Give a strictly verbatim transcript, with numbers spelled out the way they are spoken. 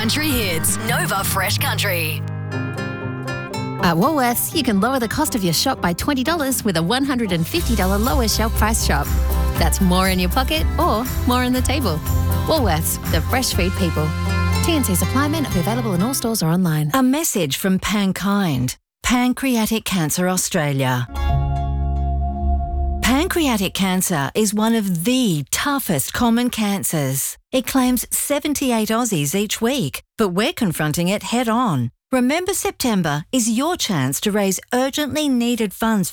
Country Hits, Nova Fresh Country. At Woolworths, you can lower the cost of your shop by twenty dollars with a one hundred fifty dollars lower shelf price shop. That's more in your pocket or more on the table. Woolworths, the fresh food people. T N C supply may not be available in all stores or online. A message from Pankind, Pancreatic Cancer Australia. Pancreatic cancer is one of the toughest common cancers. It claims seventy-eight Aussies each week, but we're confronting it head on. Remember September is your chance to raise urgently needed funds